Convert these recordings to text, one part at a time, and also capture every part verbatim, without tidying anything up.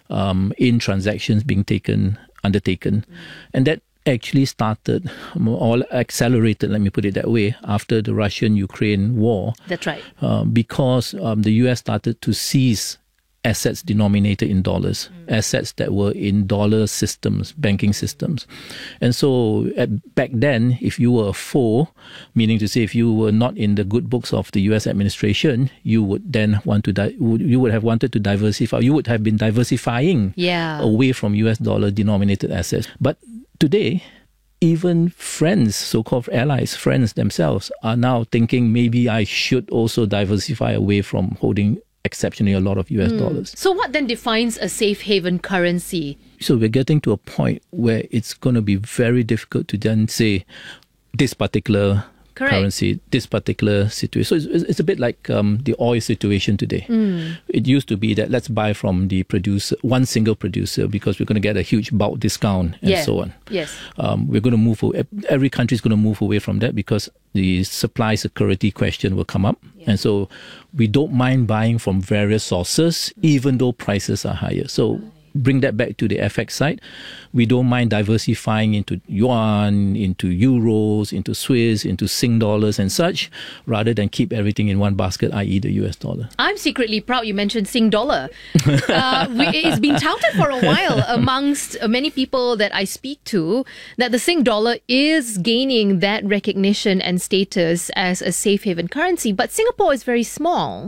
um, in transactions being taken, undertaken. Mm. And that actually started or accelerated, let me put it that way, after the Russian-Ukraine war. That's right. Uh, because um, the U S started to seize assets denominated in dollars, mm. assets that were in dollar systems, banking systems. And so at, back then, if you were a foe, meaning to say if you were not in the good books of the U S administration, you would then want to, di- you would have wanted to diversify, you would have been diversifying yeah. away from U S dollar denominated assets. But today, even friends, so-called allies, friends themselves are now thinking maybe I should also diversify away from holding exceptionally a lot of U S mm. dollars. So what then defines a safe haven currency? So we're getting to a point where it's going to be very difficult to then say this particular Correct. currency, this particular situation. So it's, it's a bit like um, the oil situation today. Mm. It used to be that let's buy from the producer, one single producer, because we're going to get a huge bulk discount and yeah. so on. Yes. Um, we're going to move, every country is going to move away from that because the supply security question will come up. Yeah. And so we don't mind buying from various sources, even though prices are higher. So bring that back to the F X side. We don't mind diversifying into yuan, into euros, into Swiss, into Sing dollars and such, rather than keep everything in one basket, that is the U S dollar. I'm secretly proud you mentioned Sing dollar. uh, we, it's been touted for a while amongst many people that I speak to that the Sing dollar is gaining that recognition and status as a safe haven currency. But Singapore is very small.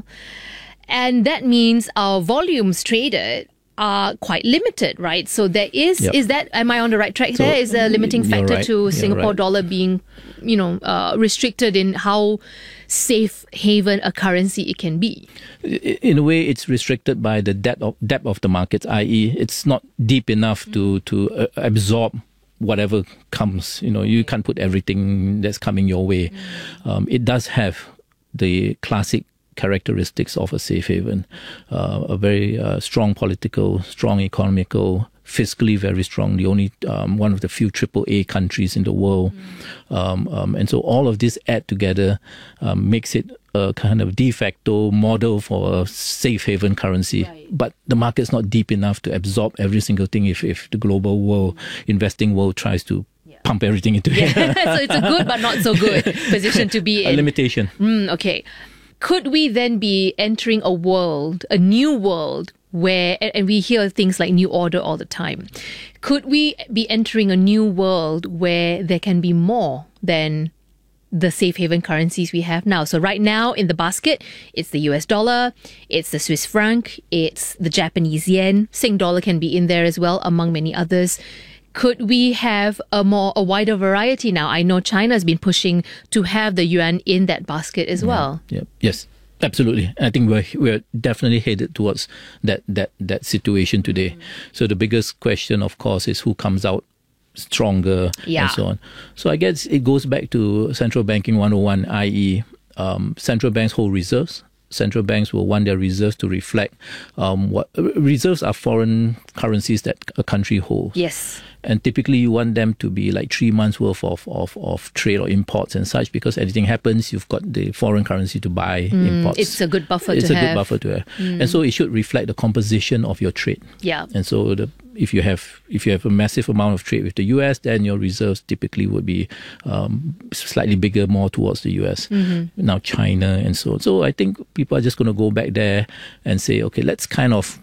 And that means our volumes traded are quite limited, right? So there is, yep. is that, am I on the right track so, there? Is a limiting factor right, to Singapore right. dollar being, you know, uh, restricted in how safe haven a currency it can be? In a way, it's restricted by the depth of, depth of the market, that is it's not deep enough mm. to, to uh, absorb whatever comes. You know, you can't put everything that's coming your way. Mm. Um, it does have the classic characteristics of a safe haven, uh, a very uh, strong political, strong economical, fiscally very strong, the only um, one of the few triple A countries in the world. Mm. Um, um, and so all of this add together um, makes it a kind of de facto model for a safe haven currency. Right. But the market's not deep enough to absorb every single thing if, if the global world, mm. investing world tries to yeah. pump everything into it. Yeah. So it's a good but not so good position to be in. A limitation. Mm, okay. Could we then be entering a world, a new world, where, and we hear things like New Order all the time, could we be entering a new world where there can be more than the safe haven currencies we have now? So right now in the basket, it's the U S dollar, it's the Swiss franc, it's the Japanese yen, Sing dollar can be in there as well, among many others. Could we have a more a wider variety now? I know China has been pushing to have the yuan in that basket as well. Yeah. yeah. Yes, absolutely. I think we're we're definitely headed towards that that that situation today. Mm. So the biggest question, of course, is who comes out stronger yeah. and so on. So I guess it goes back to central banking one oh one, that is, um, central banks hold reserves. Central banks will want their reserves to reflect um, what reserves are foreign currencies that a country holds. Yes. And typically you want them to be like three months worth of, of, of trade or imports and such, because anything happens, you've got the foreign currency to buy mm, imports. It's a good buffer it's to have. It's a good have. buffer to have. Mm. And so it should reflect the composition of your trade. Yeah. And so the if you have if you have a massive amount of trade with the U S, then your reserves typically would be um, slightly bigger, more towards the U S. Mm-hmm. Now China and so on. So I think people are just going to go back there and say, okay, let's kind of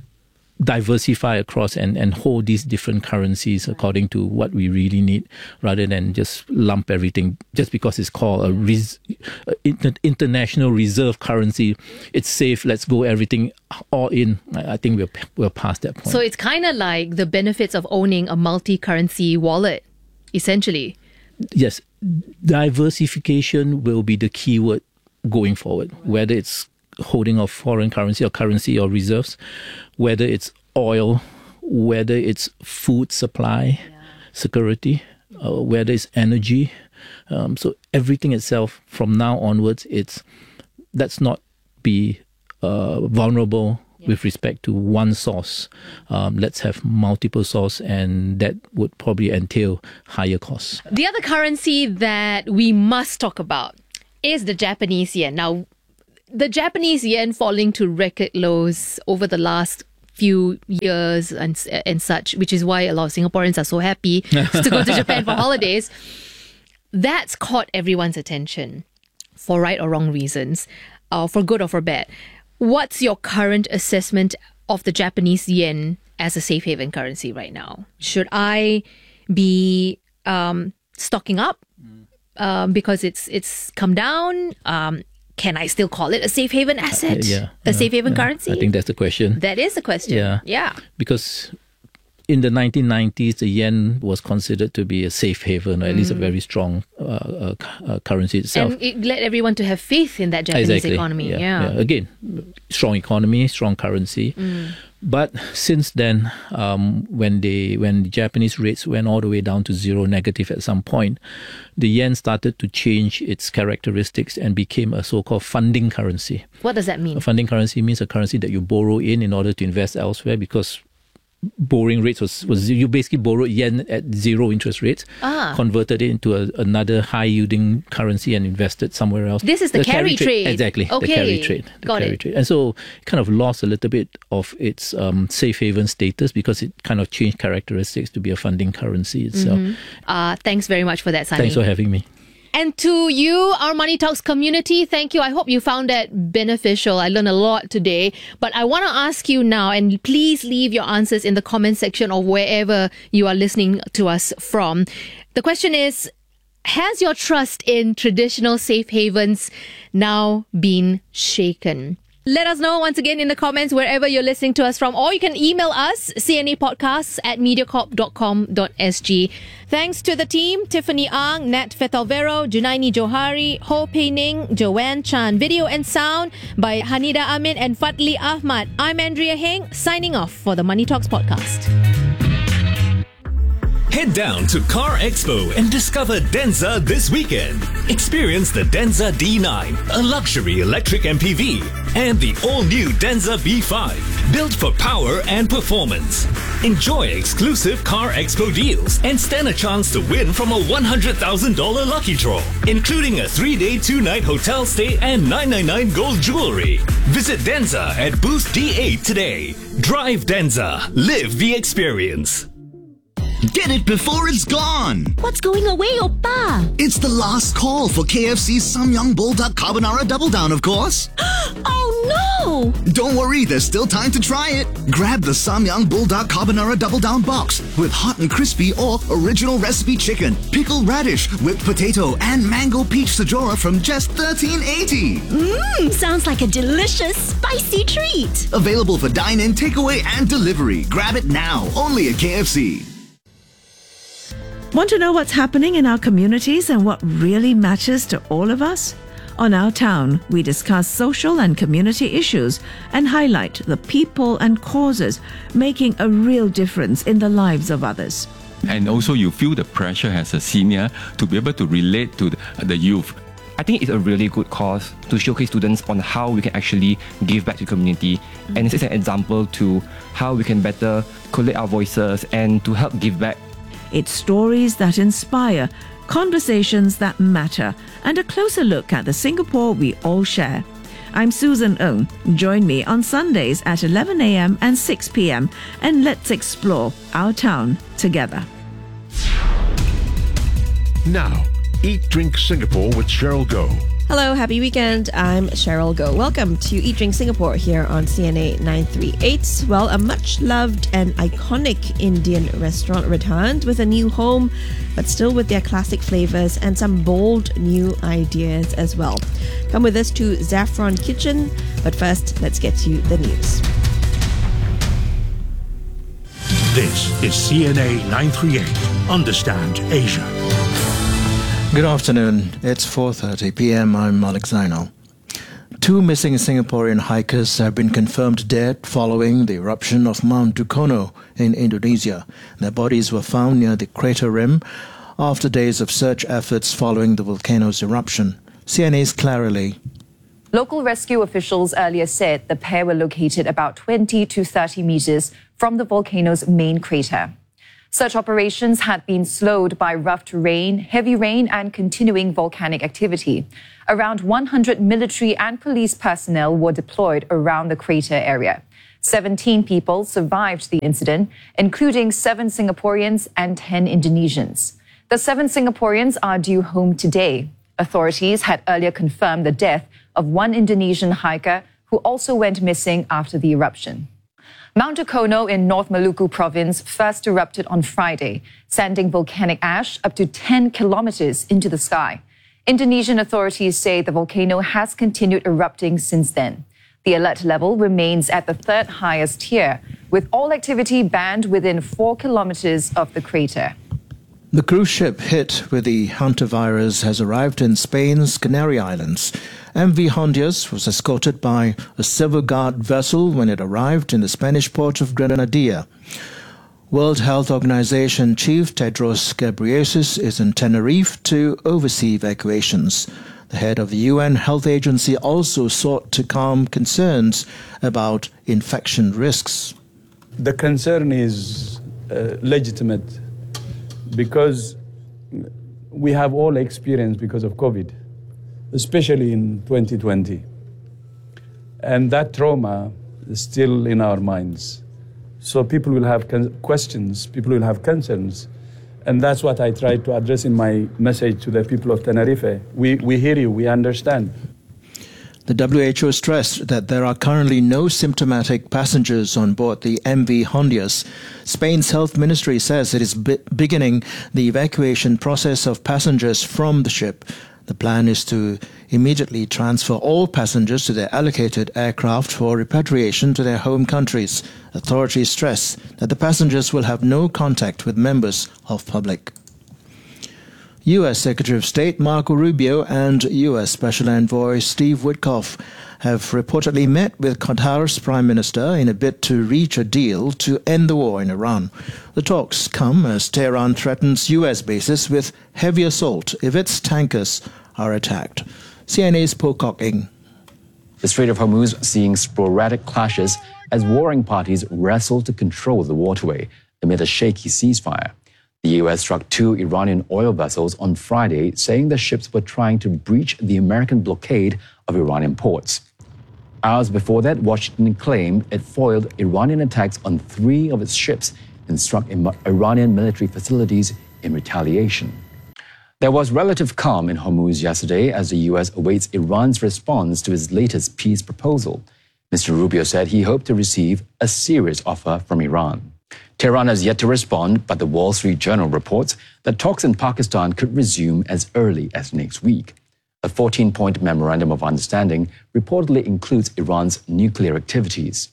diversify across and, and hold these different currencies according to what we really need, rather than just lump everything just because it's called a, res, a inter, international reserve currency. It's safe. Let's go everything all in. I, I think we're we're past that point. So it's kind of like the benefits of owning a multi-currency wallet, essentially. Yes, diversification will be the key word going forward, whether it's holding of foreign currency or currency or reserves, whether it's oil, whether it's food supply, yeah. security, uh, whether it's energy. Um, so everything itself from now onwards, it's let's not be uh, vulnerable yeah. with respect to one source. Um, let's have multiple sources, and that would probably entail higher costs. The other currency that we must talk about is the Japanese yen. Now, the Japanese yen falling to record lows over the last few years and and such, which is why a lot of Singaporeans are so happy to go to Japan for holidays. That's caught everyone's attention for right or wrong reasons, uh, for good or for bad. What's your current assessment of the Japanese yen as a safe haven currency right now? Should I be um, stocking up um, because it's it's come down? Um, can I still call it a safe haven asset? Uh, yeah, a yeah, safe haven yeah. currency? I think that's the question. That is the question. Yeah. Yeah. Because in the nineteen nineties, the yen was considered to be a safe haven, or at mm. least a very strong uh, uh, uh, currency itself. And it led everyone to have faith in that Japanese exactly. economy. Yeah, yeah. yeah. Again, strong economy, strong currency. Mm. But since then, um, when they when the Japanese rates went all the way down to zero, negative at some point, the yen started to change its characteristics and became a so-called funding currency. What does that mean? A funding currency means a currency that you borrow in in order to invest elsewhere, because borrowing rates was, was you basically borrowed yen at zero interest rates, ah. converted it into a, another high yielding currency and invested somewhere else. This is the, the carry, carry trade. trade. Exactly. Okay. The carry trade. The Got carry it. trade. And so it kind of lost a little bit of its um, safe haven status because it kind of changed characteristics to be a funding currency itself. Mm-hmm. Uh, thanks very much for that, Sunny. Thanks for having me. And to you, our Money Talks community, thank you. I hope you found that beneficial. I learned a lot today. But I want to ask you now, and please leave your answers in the comment section of wherever you are listening to us from. The question is, has your trust in traditional safe havens now been shaken? Let us know once again in the comments wherever you're listening to us from, or you can email us, c n a podcasts at mediacorp dot com dot s g. Thanks to the team, Tiffany Ang, Nat Fetalvero, Junaini Johari, Ho Pei Ning, Joanne Chan. Video and sound by Hanida Amin and Fatli Ahmad. I'm Andrea Heng, signing off for the Money Talks podcast. Head down to Car Expo and discover Denza this weekend. Experience the Denza D nine, a luxury electric M P V, and the all-new Denza B five, built for power and performance. Enjoy exclusive Car Expo deals and stand a chance to win from a one hundred thousand dollars lucky draw, including a three-day, two-night hotel stay and nine ninety-nine gold jewelry. Visit Denza at booth D eight today. Drive Denza. Live the experience. Get it before it's gone! What's going away, Oppa? It's the last call for K F C's Samyang Bulldog Carbonara Double Down, of course. Oh no! Don't worry, there's still time to try it. Grab the Samyang Bulldog Carbonara Double Down box with hot and crispy or original recipe chicken, pickled radish, whipped potato, and mango peach sajora from just thirteen eighty. Mmm, sounds like a delicious, spicy treat. Available for dine-in, takeaway, and delivery. Grab it now, only at K F C. Want to know what's happening in our communities and what really matters to all of us? On Our Town, we discuss social and community issues and highlight the people and causes making a real difference in the lives of others. And also you feel the pressure as a senior to be able to relate to the, the youth. I think it's a really good cause to showcase students on how we can actually give back to the community. And it's an example to how we can better collate our voices and to help give back. It's stories that inspire, conversations that matter, and a closer look at the Singapore we all share. I'm Susan Ng. Join me on Sundays at eleven a.m. and six p.m. and let's explore our town together. Now, Eat Drink Singapore with Cheryl Goh. Hello, happy weekend. I'm Cheryl Goh. Welcome to Eat Drink Singapore here on C N A nine thirty-eight. Well, a much-loved and iconic Indian restaurant returned with a new home, but still with their classic flavors and some bold new ideas as well. Come with us to Zaffron Kitchen, but first, let's get to the news. This is C N A nine thirty-eight. Understand Asia. Good afternoon. It's four thirty p.m. I'm Alex Zainal. Two missing Singaporean hikers have been confirmed dead following the eruption of Mount Dukono in Indonesia. Their bodies were found near the crater rim after days of search efforts following the volcano's eruption. C N A's Clara Lee. Local rescue officials earlier said the pair were located about twenty to thirty meters from the volcano's main crater. Search operations had been slowed by rough terrain, heavy rain, and continuing volcanic activity. Around one hundred military and police personnel were deployed around the crater area. seventeen people survived the incident, including seven Singaporeans and ten Indonesians. The seven Singaporeans are due home today. Authorities had earlier confirmed the death of one Indonesian hiker who also went missing after the eruption. Mount Dukono in North Maluku province first erupted on Friday, sending volcanic ash up to ten kilometers into the sky. Indonesian authorities say the volcano has continued erupting since then. The alert level remains at the third highest tier, with all activity banned within four kilometers of the crater. The cruise ship hit with the hantavirus has arrived in Spain's Canary Islands. M V Hondias was escorted by a civil guard vessel when it arrived in the Spanish port of Granadilla. World Health Organization Chief Tedros Ghebreyesus is in Tenerife to oversee evacuations. The head of the U N Health Agency also sought to calm concerns about infection risks. The concern is uh, legitimate because we have all experienced because of COVID, especially in twenty twenty. And that trauma is still in our minds. So people will have questions, people will have concerns. And that's what I try to address in my message to the people of Tenerife. We, we hear you, we understand. The W H O stressed that there are currently no symptomatic passengers on board the M V Hondias. Spain's health ministry says it is be- beginning the evacuation process of passengers from the ship. The plan is to immediately transfer all passengers to their allocated aircraft for repatriation to their home countries. Authorities stress that the passengers will have no contact with members of public. U S Secretary of State Marco Rubio and U S Special Envoy Steve Witkoff have reportedly met with Qatar's Prime Minister in a bid to reach a deal to end the war in Iran. The talks come as Tehran threatens U S bases with heavy assault if its tankers are attacked. C N A's Po Kok Eng. The Strait of Hormuz seeing sporadic clashes as warring parties wrestle to control the waterway amid a shaky ceasefire. The U S struck two Iranian oil vessels on Friday, saying the ships were trying to breach the American blockade of Iranian ports. Hours before that, Washington claimed it foiled Iranian attacks on three of its ships and struck Iranian military facilities in retaliation. There was relative calm in Hormuz yesterday as the U S awaits Iran's response to its latest peace proposal. Mister Rubio said he hoped to receive a serious offer from Iran. Tehran has yet to respond, but the Wall Street Journal reports that talks in Pakistan could resume as early as next week. A fourteen-point memorandum of understanding reportedly includes Iran's nuclear activities.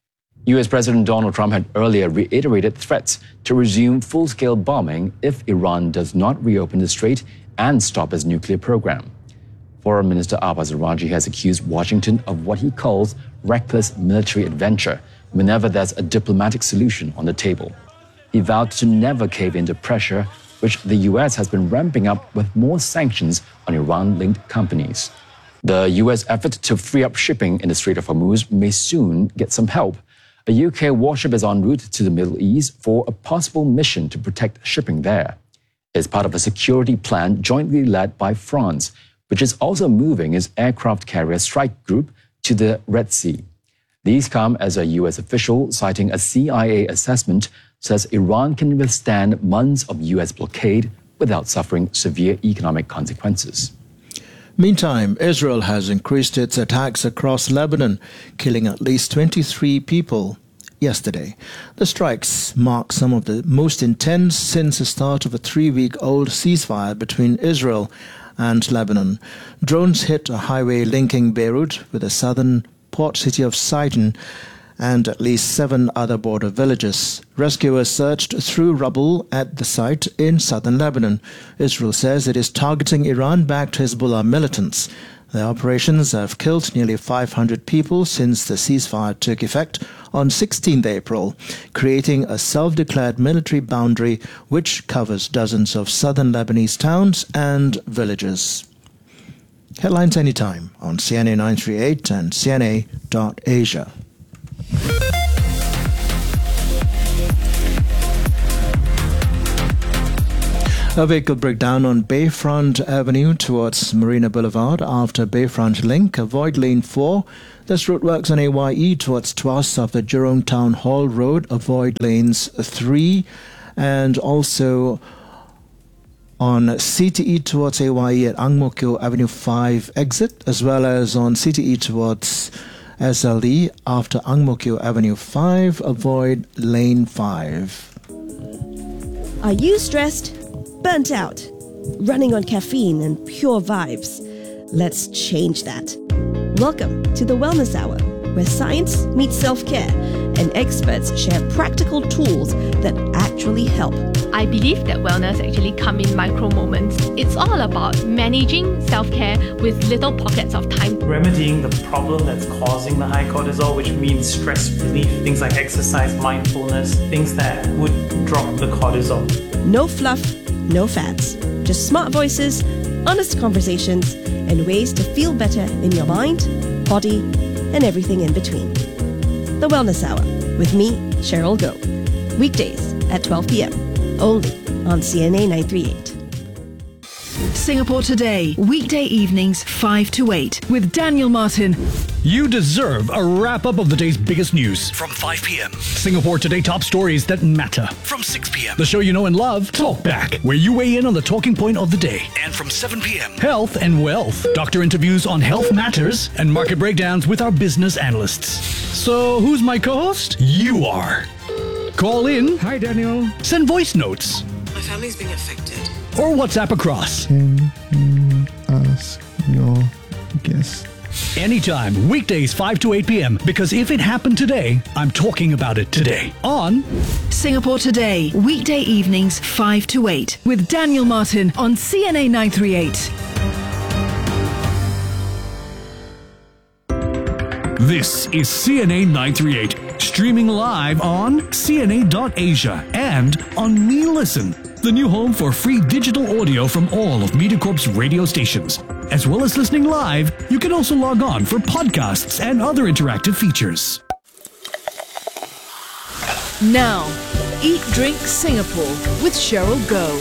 U S President Donald Trump had earlier reiterated threats to resume full-scale bombing if Iran does not reopen the strait and stop its nuclear program. Foreign Minister Abbas Araghchi has accused Washington of what he calls reckless military adventure whenever there's a diplomatic solution on the table. He vowed to never cave into pressure, which the U S has been ramping up with more sanctions on Iran-linked companies. The U S effort to free up shipping in the Strait of Hormuz may soon get some help. A U K warship is en route to the Middle East for a possible mission to protect shipping there. It's part of a security plan jointly led by France, which is also moving its aircraft carrier strike group to the Red Sea. These come as a U S official, citing a C I A assessment, says Iran can withstand months of U S blockade without suffering severe economic consequences. Meantime, Israel has increased its attacks across Lebanon, killing at least twenty-three people yesterday. The strikes mark some of the most intense since the start of a three-week-old ceasefire between Israel and Lebanon. Drones hit a highway linking Beirut with the southern port city of Sidon and at least seven other border villages. Rescuers searched through rubble at the site in southern Lebanon. Israel says it is targeting Iran-backed Hezbollah militants. The operations have killed nearly five hundred people since the ceasefire took effect on sixteenth April, creating a self-declared military boundary which covers dozens of southern Lebanese towns and villages. Headlines anytime on C N A nine thirty-eight and C N A dot Asia. A vehicle breakdown on Bayfront Avenue towards Marina Boulevard after Bayfront Link. Avoid lane four. This route works on A Y E towards Tuas after Jurong Town Hall Road. Avoid lanes three. And also on C T E towards A Y E at Ang Mo Kio Avenue five exit, as well as on C T E towards S L E after Ang Mo Kio Avenue five. Avoid lane five. Are you stressed? Burnt out? Running on caffeine and pure vibes? Let's change that. Welcome to the Wellness Hour, where science meets self-care and experts share practical tools that actually help. I believe that wellness actually comes in micro moments. It's all about managing self-care with little pockets of time. Remedying the problem that's causing the high cortisol, which means stress relief, things like exercise, mindfulness, things that would drop the cortisol. No fluff, no fads. Just smart voices, honest conversations, and ways to feel better in your mind, body, and everything in between. The Wellness Hour with me, Cheryl Goh. Weekdays at twelve p.m. only on C N A nine thirty-eight. Singapore Today, weekday evenings five to eight with Daniel Martin. You deserve a wrap-up of the day's biggest news. From five p.m. Singapore Today top stories that matter. From six p.m. The show you know and love, Talk Back, where you weigh in on the talking point of the day. And from seven p.m. Health and wealth. Doctor interviews on health matters and market breakdowns with our business analysts. So who's my co-host? You are. Call in. Hi, Daniel. Send voice notes. My family's being affected. Or WhatsApp across. Can you ask your guest? Anytime, weekdays five to eight p.m. Because if it happened today, I'm talking about it today. On Singapore Today, weekday evenings five to eight with Daniel Martin on C N A nine thirty-eight. This is C N A nine thirty-eight, streaming live on C N A dot Asia and on Me Listen, the new home for free digital audio from all of MediaCorp's radio stations. As well as listening live, you can also log on for podcasts and other interactive features. Now, Eat Drink Singapore with Cheryl Goh.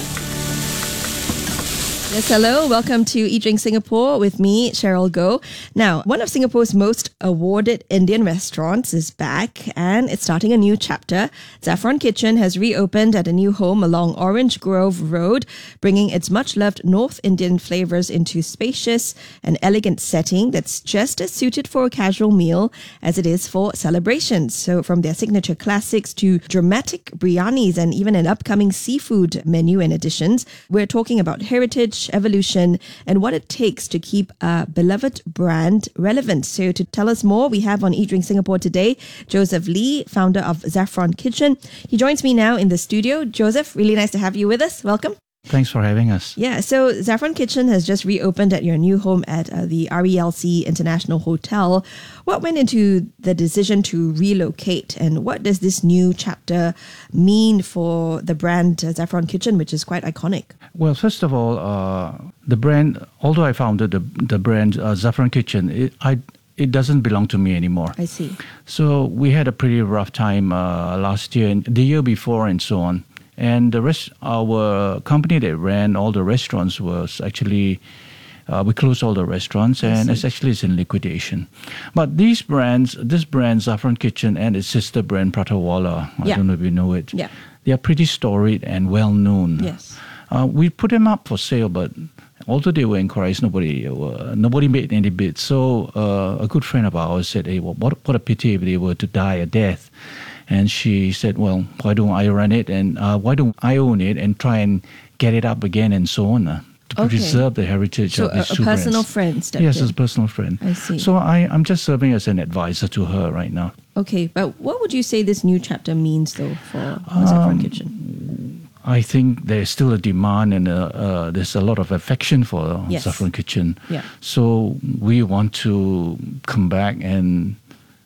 Yes, hello. Welcome to Eat Drink Singapore with me, Cheryl Goh. Now, one of Singapore's most awarded Indian restaurants is back and it's starting a new chapter. Saffron Kitchen has reopened at a new home along Orange Grove Road, bringing its much-loved North Indian flavors into spacious and elegant setting that's just as suited for a casual meal as it is for celebrations. So from their signature classics to dramatic biryanis and even an upcoming seafood menu and additions, we're talking about heritage, evolution, and what it takes to keep a beloved brand relevant. So to tell us more, we have on Eat Drink Singapore today, Joseph Lee, founder of Saffron Kitchen. He joins me now in the studio. Joseph, really nice to have you with us. Welcome. Thanks for having us. Yeah, so Saffron Kitchen has just reopened at your new home at uh, the R E L C International Hotel. What went into the decision to relocate, and what does this new chapter mean for the brand uh, Saffron Kitchen, which is quite iconic? Well, first of all, uh, the brand, although I founded the, the brand uh, Saffron Kitchen, it, I it doesn't belong to me anymore. I see. So we had a pretty rough time uh, last year and the year before and so on. And the rest, our company that ran all the restaurants was actually, uh, we closed all the restaurants and it's actually it's in liquidation. But these brands, this brand, Saffron Kitchen and its sister brand, Pratawala, I Yeah. don't know if you know it. Yeah. They are pretty storied and well known. Yes. Uh, we put them up for sale, but although they were encouraged, nobody uh, nobody made any bids. So uh, a good friend of ours said, hey, well, what, what a pity if they were to die a death. And she said, well, why don't I run it and uh, why don't I own it and try and get it up again and so on uh, to Okay. preserve the heritage So of a, these a two personal brands. friend stepped Yes, in. as a personal friend. I see. So I, I'm just serving as an advisor to her right now. Okay, but what would you say this new chapter means, though, for Saffron Um, Kitchen? I think there's still a demand and uh uh, there's a lot of affection for Yes. Saffron Kitchen. Yeah. So we want to come back and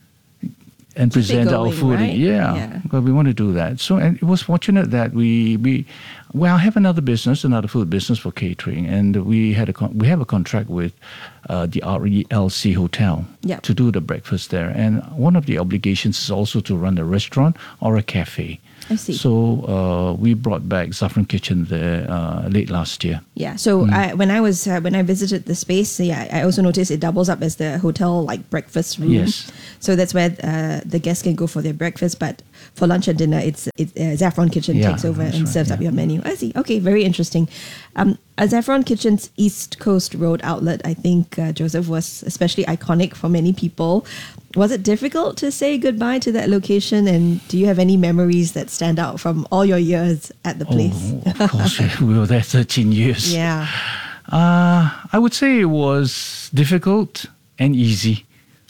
and Keep it present our going, food. right? Yeah, Yeah. but we want to do that. So and it was fortunate that we we well I have another business, another food business for catering, and we had a con- we have a contract with uh, the R E L C Hotel Yep. to do the breakfast there. And one of the obligations is also to run a restaurant or a cafe. I see. So uh, we brought back Saffron Kitchen there uh, late last year. Yeah. So Mm. I, when I was uh, when I visited the space, yeah, I also noticed it doubles up as the hotel like breakfast room. Yes. So that's where uh, the guests can go for their breakfast, but for lunch and dinner, it's it uh, Saffron Kitchen Yeah, takes over that's and right, serves up yeah. your menu. I see. Okay, very interesting. Um, uh, Saffron Kitchen's East Coast Road outlet, I think uh, Joseph, was especially iconic for many people. Was it difficult to say goodbye to that location? And do you have any memories that stand out from all your years at the place? Oh, of course, we were there thirteen years. Yeah. Uh, I would say it was difficult and easy.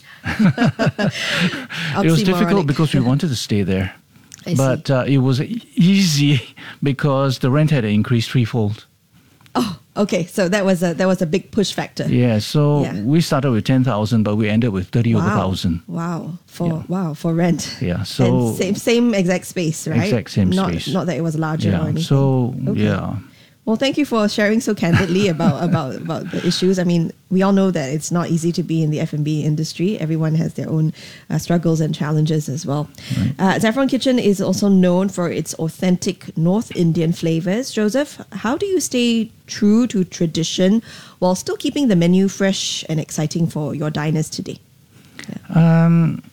It was difficult Oxymoronic. because we wanted to stay there. I see. But uh, it was e- easy because the rent had increased threefold. Oh, okay. So that was a that was a big push factor. Yeah, so Yeah. we started with ten thousand, but we ended with thirty over thousand. Wow. For wow for rent. Yeah, so and same same exact space, right? Exact same not, space. Not that it was larger or yeah, anything. so Okay. yeah. Well, thank you for sharing so candidly about, about, about the issues. I mean, we all know that it's not easy to be in the F and B industry. Everyone has their own uh, struggles and challenges as well. Uh, Saffron Kitchen is also known for its authentic North Indian flavors. Joseph, how do you stay true to tradition while still keeping the menu fresh and exciting for your diners today? Um,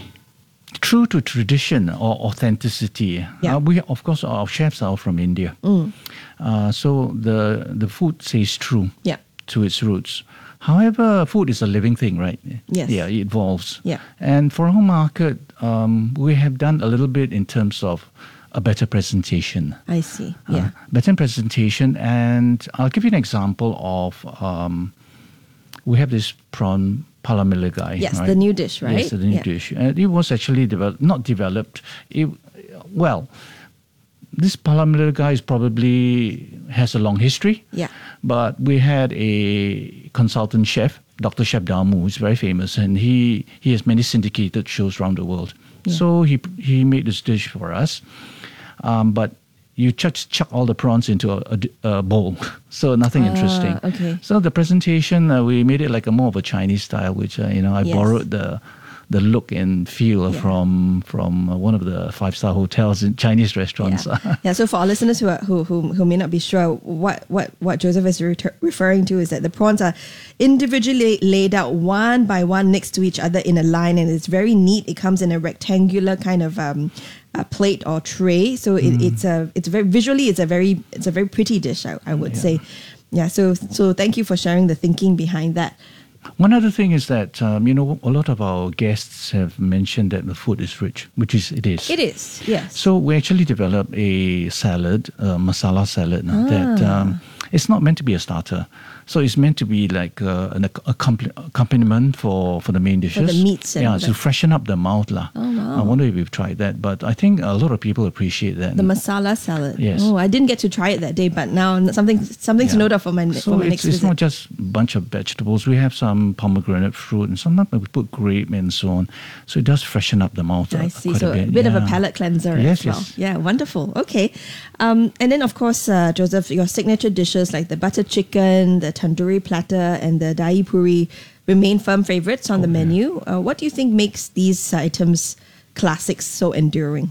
true to tradition or authenticity. Yeah. Uh, we of course our chefs are from India, Mm. uh, so the the food stays true Yeah. to its roots. However, food is a living thing, right? Yes. Yeah, it evolves. Yeah. And for our market, um, we have done a little bit in terms of a better presentation. I see. Uh, Yeah. better presentation, and I'll give you an example of. Um, we have this prawn palamiligai. Yes, right? the new dish, right? Yes, the new Yeah. dish. And it was actually developed, not developed. It, well, this palamiligai is probably has a long history. Yeah. But we had a consultant chef, Doctor Chef Damu, who's very famous, and he, he has many syndicated shows around the world. Yeah. So he he made this dish for us. Um, but you just chuck all the prawns into a, a, a bowl, so nothing Ah, interesting. okay. So the presentation, uh, we made it like a more of a Chinese style, which uh, you know I Yes. borrowed the the look and feel Yeah. from from uh, one of the five star hotels in Chinese restaurants. Yeah. yeah. So for our listeners who are, who, who who may not be sure, what what what Joseph is reter- referring to is that the prawns are individually laid out one by one next to each other in a line, and it's very neat. It comes in a rectangular kind of um, a plate or tray. So it, it's a it's very visually it's a very it's a very pretty dish. I, I would say. Yeah. So so thank you for sharing the thinking behind that. One other thing is that um, you know a lot of our guests have mentioned that the food is rich, which is it is. It is. Yes. So we actually developed a salad, a masala salad, uh, that Ah. um, it's not meant to be a starter. So it's meant to be like uh, an ac- accompli- accompaniment for, for the main dishes. the meats and yeah, the- to freshen up the mouth. lah. Oh, wow. I wonder if you've tried that, but I think a lot of people appreciate that. The masala salad. Yes. Oh, I didn't get to try it that day, but now something something to Yeah. note of for my for So my it's, next it's visit. not just a bunch of vegetables. We have some pomegranate fruit, and sometimes we put grape and so on. So it does freshen up the mouth. I uh, see. Quite So a bit, a bit of a yeah. palate cleanser Yes, as well. yes. Yeah, wonderful. Okay. Um, and then, of course, uh, Joseph, your signature dishes like the butter chicken, the tandoori platter, and the dahi puri remain firm favorites on the menu. Uh, what do you think makes these items classics so enduring?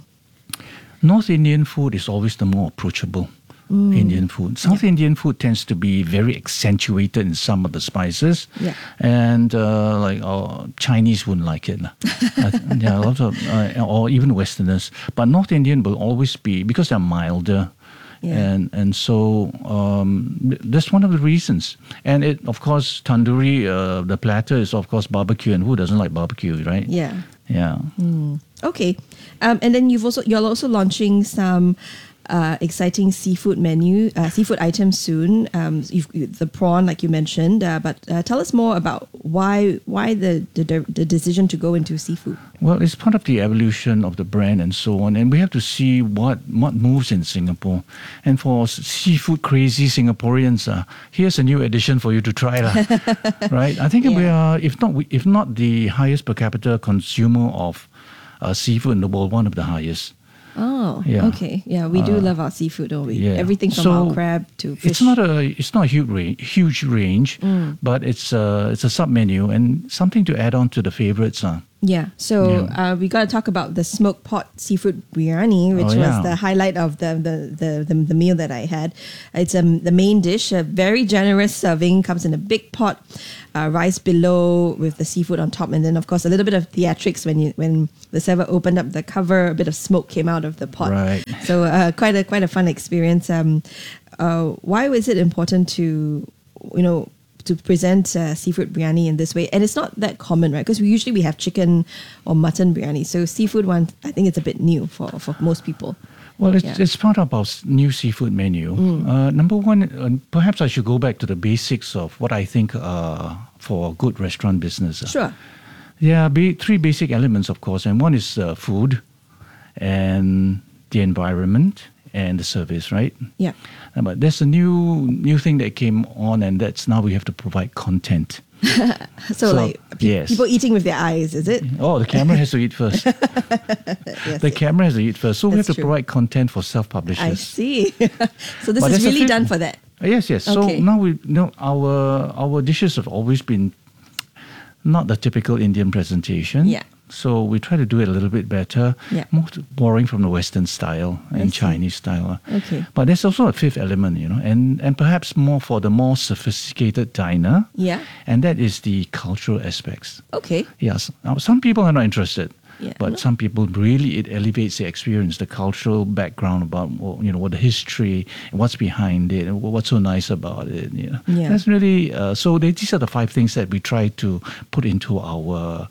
North Indian food is always the more approachable Mm. Indian food. South Indian food tends to be very accentuated in some of the spices. Yeah. And uh, like uh, Chinese wouldn't like it. lah. uh, yeah, a lot of, uh, or even Westerners. But North Indian will always be, because they're milder. Yeah. And and so um, th- that's one of the reasons. And it, of course, tandoori, uh, the platter is of course barbecue, and who doesn't like barbecue, right? Yeah. Yeah. Mm. Okay. Um, and then you've also you're also launching some uh, exciting seafood menu, uh, seafood items soon. Um, you've, the prawn, like you mentioned, uh, but uh, tell us more about why why the, the the decision to go into seafood. Well, it's part of the evolution of the brand and so on, and we have to see what, what moves in Singapore. And for s- seafood crazy Singaporeans, uh, here's a new addition for you to try, lah. Right? I think we are, if not we- if not the highest per capita consumer of uh, seafood in the world, one of the highest. Oh, Yeah. okay. Yeah, we do Uh, love our seafood, don't we? Yeah. Everything from So, our crab to fish. It's not a it's not a huge range, huge range, Mm. but it's a it's a sub menu and something to add on to the favorites. Uh. Yeah, so Uh, we got to talk about the smoked pot seafood biryani, which Oh, was yeah. the highlight of the the, the, the, the meal that I had. It's um, the main dish, a very generous serving, comes in a big pot, uh, rice below with the seafood on top, and then of course a little bit of theatrics when you when the server opened up the cover, a bit of smoke came out of the pot. Right. So uh, quite a quite a fun experience. Um, uh, why was it important to you know? to present uh, seafood biryani in this way, and it's not that common, right? Because we usually we have chicken or mutton biryani, so seafood one, I think it's a bit new for, for most people. Well, it's, Yeah. it's part of our s- new seafood menu. Mm. Uh, number one, uh, perhaps I should go back to the basics of what I think uh, for a good restaurant business. uh. Sure. There are ba- three basic elements, of course, and one is uh, food and the environment and the service, right? Yeah. Uh, But there's a new new thing that came on, and that's now we have to provide content. so, So, like pe- yes. people eating with their eyes, is it? Oh, the camera has to eat first. Yes, the camera has to eat first. So we have That's to true. provide content for I self-publishers. see. so this But is there's a really few- done for that. Uh, Yes, yes. Okay. So now we know our our dishes have always been not the typical Indian presentation. Yeah. So we try to do it a little bit better, Yeah. more to- borrowing from the Western style I and see. Chinese style. uh. Okay. But there's also a fifth element, you know, and, and perhaps more for the more sophisticated diner, Yeah. and that is the cultural aspects. Okay. Yes. Now, some people are not interested. Yeah. But No. some people really, it elevates the experience, the cultural background about, well, you know, what the history, and what's behind it, and what's so nice about it. You know. Yeah. That's really, uh, so they, these are the five things that we try to put into our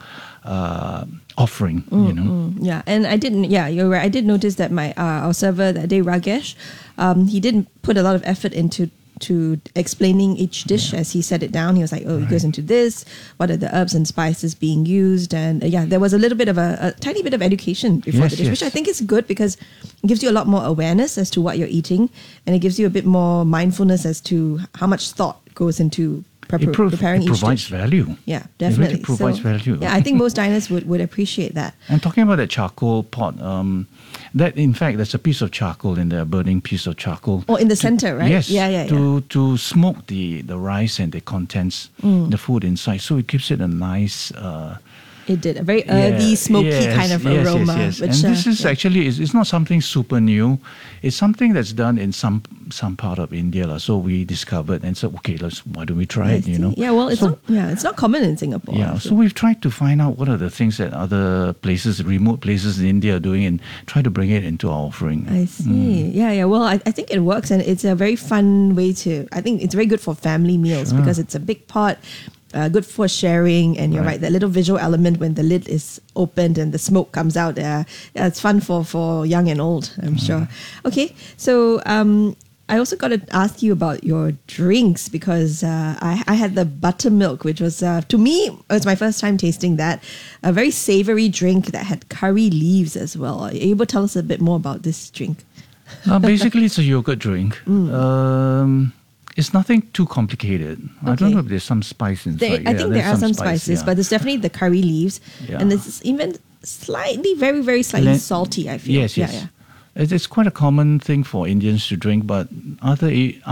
uh, offering, you Mm, know. mm, yeah, and I didn't. Yeah, you're right. I did notice that my uh, our server that day, Ragesh, um, he didn't put a lot of effort into to explaining each dish as he set it down. He was like, "Oh, it goes into this. What are the herbs and spices being used?" And uh, yeah, there was a little bit of a, a tiny bit of education before Yes, the dish, which yes. I think is good because it gives you a lot more awareness as to what you're eating, and it gives you a bit more mindfulness as to how much thought goes into prepar- It, prov- preparing it each provides dish. value. Yeah, It definitely. really provides So, value. Yeah, I think most diners would, would appreciate that. And talking about that charcoal pot, um, that in fact, there's a piece of charcoal in there, a burning piece of charcoal. Oh, in the center, right? Yes. Yeah, yeah, to, to smoke the, the rice and the contents, Mm. the food inside. So it gives it a nice. Uh, It did a very earthy, yeah, smoky yes, kind of yes, aroma. Yes, yes. Which, And this uh, is yeah. actually, it's, it's not something super new. It's something that's done in some some part of India. lah. So we discovered and said, okay, let's, why don't we try I it, you see. know? Yeah, well, it's So- not. Yeah, it's not common in Singapore. Yeah, I so feel. we've tried to find out what are the things that other places, remote places in India are doing and try to bring it into our offering. I see. Yeah, yeah. Well, I, I think it works, and it's a very fun way to. I think it's very good for family meals Sure. because it's a big pot. Uh, good for sharing, and you're right. Right. That little visual element when the lid is opened and the smoke comes out. Uh, yeah, it's fun for, for young and old, I'm sure. Okay, so um, I also got to ask you about your drinks because uh, I, I had the buttermilk, which was uh, to me it was my first time tasting that. A very savory drink that had curry leaves as well. Are you able to tell us a bit more about this drink? Uh, basically, it's a yogurt drink. Mm. Um, it's nothing too complicated. I Okay. don't know if there's some spice inside. There, I Yeah, think there's there are some, spice, spices, yeah. but there's definitely the curry leaves, Yeah. and it's even slightly, very, very slightly Len- salty. I feel. Yes, yes. Yeah, yeah. It's, it's quite a common thing for Indians to drink, but other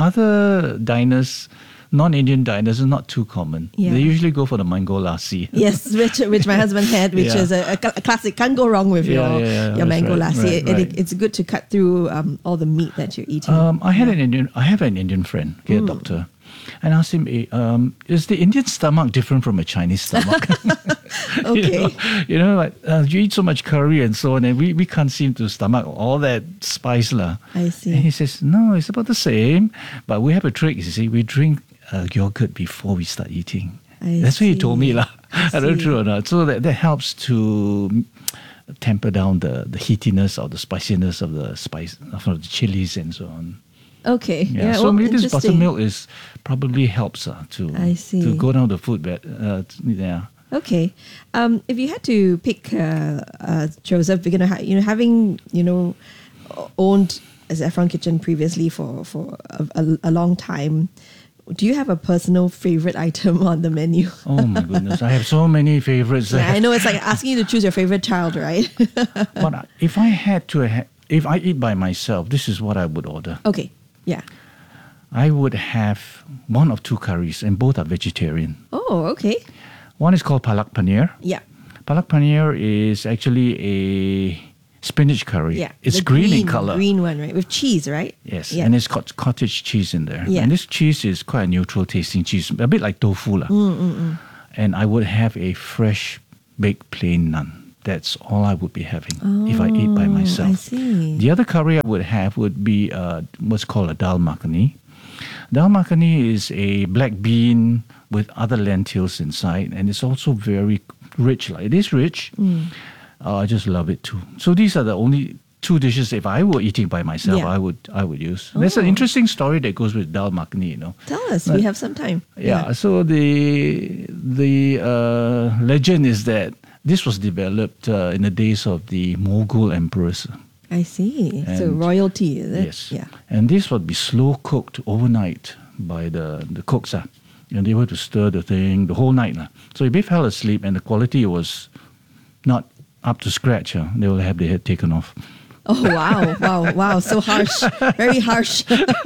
other diners, non-Indian diners, is not too common. Yeah. They usually go for the mango lassi. Yes, which which my husband had, which Yeah. is a, a cl- a classic. Can't go wrong with Yeah, your yeah, yeah, your that's mango right, lassi. right, And right. it, it's good to cut through um, all the meat that you're eating. Um, I had an Indian. I have an Indian friend, okay, a Mm. doctor, and I asked him, eh, um, "Is the Indian stomach different from a Chinese stomach?" Okay. you know, you know, like uh, you eat so much curry and so on, and we, we can't seem to stomach all that spice, lah. I see. And he says, "No, it's about the same, but we have a trick. You see, we drink uh, yogurt before we start eating." I That's what he told me, see. lah. I I don't know see. true or not. So that, that helps to temper down the, the heatiness or the spiciness of the spice of the chilies and so on. Okay. Yeah, Yeah. so well, maybe this interesting. buttermilk is probably helps uh, to I see. to go down the food bed. Uh, yeah. Okay. Um, if you had to pick uh, uh, Joseph, we're gonna ha- you know having you know owned Saffron Kitchen previously for for a, a, a long time. Do you have a personal favorite item on the menu? Oh my goodness, I have so many favorites. Yeah, I know it's like asking you to choose your favorite child, right? But if I had to, ha- if I eat by myself, this is what I would order. Okay. Yeah. I would have one of two curries, and both are vegetarian. Oh, okay. One is called palak paneer. Yeah. Palak paneer is actually a spinach curry. Yeah. It's the green, green in color. Green one, right? With cheese, right? Yes, Yeah. and it's got cottage cheese in there. Yeah. And this cheese is quite a neutral tasting cheese, a bit like tofu. lah. Mm, mm, mm. And I would have a fresh baked plain naan. That's all I would be having if I eat by Oh, myself. I see. The other curry I would have would be uh, what's called a dal makhani. Dal makhani is a black bean with other lentils inside, and it's also very rich. Like it is rich. Mm. Uh, I just love it too. So these are the only two dishes. If I were eating by myself, Yeah. I would I would use. There's an Oh. interesting story that goes with dal makhani. You know. Tell us. Uh, we have some time. Yeah. So the the uh, legend is that this was developed uh, in the days of the Mughal emperors. I see. so And- royalty, is it? Yes. Yeah. And this would be slow cooked overnight by the, the cooks. Uh, and they were to stir the thing the whole night. Uh. So if they fell asleep and the quality was not up to scratch, uh, they will have their head taken off. Oh wow, wow, wow! So harsh, very harsh.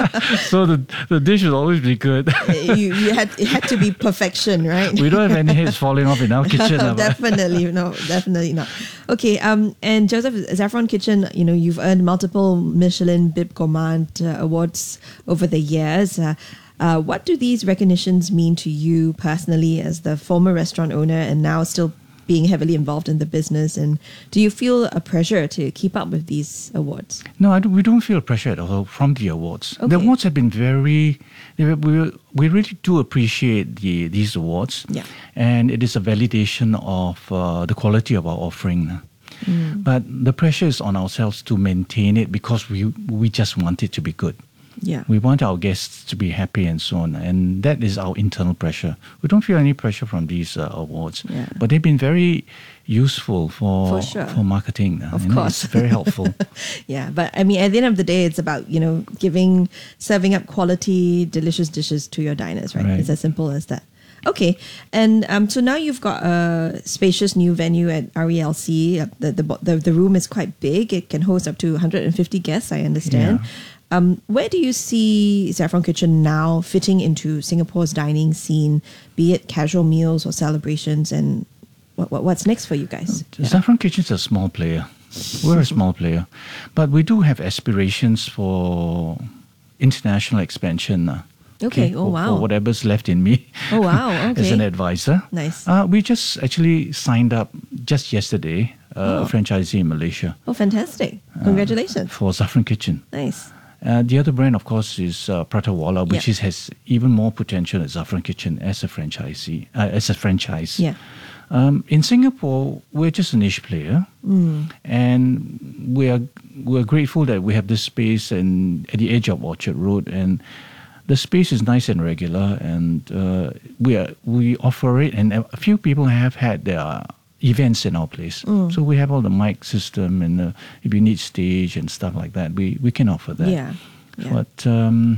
So the, the dish will always be good. you, you had it had to be perfection, right? We don't have any heads falling off in our kitchen. uh, but- Definitely no, definitely not. Okay, um, and Joseph, Zaffron Kitchen, you know, you've earned multiple Michelin Bib Gourmand uh, awards over the years. Uh, uh, what do these recognitions mean to you personally as the former restaurant owner and now still being heavily involved in the business? And do you feel a pressure to keep up with these awards? No, I don't, we don't feel pressure at all from the awards. The Okay. awards have been very, they were- we, we really do appreciate the these awards. Yeah. And it is a validation of uh, the quality of our offering. Mm. But the pressure is on ourselves to maintain it because we, we just want it to be good. Yeah. We want our guests to be happy and so on. And that is our internal pressure. We don't feel any pressure from these uh, awards. Yeah. But they've been very useful for, For sure. for marketing. uh, Of you know, course. It's very helpful. Yeah, but I mean, at the end of the day, it's about, you know, giving, serving up quality, delicious dishes to your diners, right? Right. It's as simple as that. Okay, and um, so now you've got a spacious new venue at R E L C. Uh, The, the the the room is quite big. It can host up to one hundred fifty guests, I understand. Yeah. Um, where do you see Zaffron Kitchen now fitting into Singapore's dining scene, be it casual meals or celebrations, and what, what what's next for you guys? Zaffron Kitchen's a small player. We're a small player. But we do have aspirations for international expansion. Uh, Okay, oh, for, wow. For whatever's left in me. Oh, wow, As an okay. advisor. Nice. Uh, we just actually signed up just yesterday uh, Oh. a franchisee in Malaysia Oh, fantastic! Congratulations. for Zaffron Kitchen. Nice. Uh, the other brand, of course, is uh, Prata Wala, which Yeah. is, has even more potential as Zaffron Kitchen as a franchisee, uh, as a franchise. Yeah. Um, in Singapore, we're just a niche player, Mm. and we are we're grateful that we have this space and at the edge of Orchard Road, and the space is nice and regular, and uh, we are we offer it, and a few people have had their events in our place. Mm. So we have all the mic system, and uh, if you need stage and stuff like that, we we can offer that. Yeah. Yeah. But um,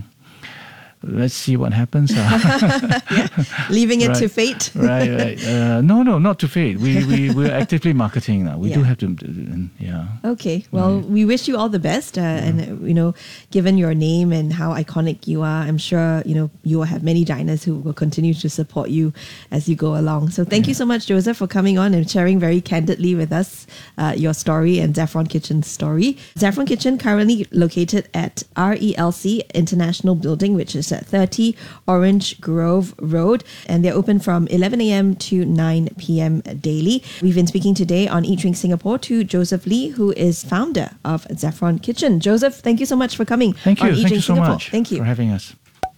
let's see what happens. Leaving it Right. to fate. right, right. Uh, no, no, not to fate. We we we're actively marketing now. We do Yeah. have to. Uh, yeah. Okay, well, we wish you all the best, uh, and uh, you know, given your name and how iconic you are, I'm sure you know you will have many diners who will continue to support you as you go along. So, thank you so much, Joseph, for coming on and sharing very candidly with us uh, your story and Zaffron Kitchen's story. Zaffron Kitchen currently located at R E L C International Building, which is at thirty Orange Grove Road, and they're open from eleven a.m. to nine p.m. daily. We've been speaking today on Eat Drink Singapore to Joseph Lee, who is founder of Zaffron Kitchen. Joseph, thank you so much for coming Thank you. on Eat Thank Drink you so Singapore. much Thank you. for having us.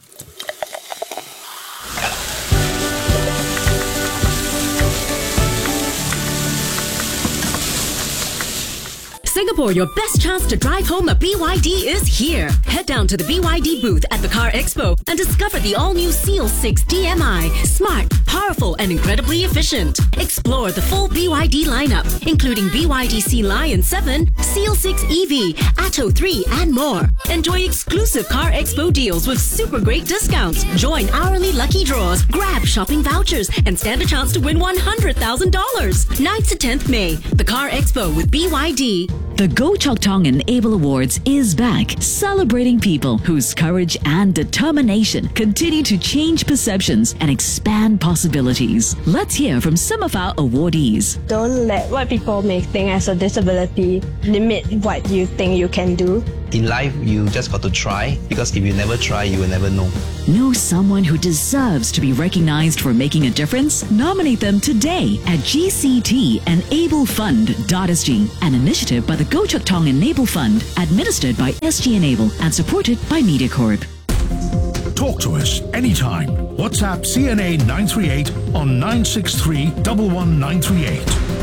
Singapore, your best chance to drive home a B Y D is here. Head down to the B Y D booth at the Car Expo and discover the all-new Seal six D M I. Smart, powerful, and incredibly efficient. Explore the full B Y D lineup, including B Y D Sea Lion seven, Seal six E V, Atto three, and more. Enjoy exclusive Car Expo deals with super great discounts. Join hourly lucky draws, grab shopping vouchers, and stand a chance to win one hundred thousand dollars. ninth to tenth May, the Car Expo with B Y D. The Go Chok Tong Enable Awards is back, celebrating people whose courage and determination continue to change perceptions and expand possibilities. Let's hear from some of our awardees. Don't let what people may think as a disability limit what you think you can do. In life, you just got to try, because if you never try, you will never know. Know someone who deserves to be recognized for making a difference? Nominate them today at g c t enable fund dot s g, an initiative by the Go Chok Tong Enable Fund, administered by S G Enable and supported by MediaCorp. Talk to us anytime. WhatsApp C N A nine three eight on nine six three, one one nine three eight.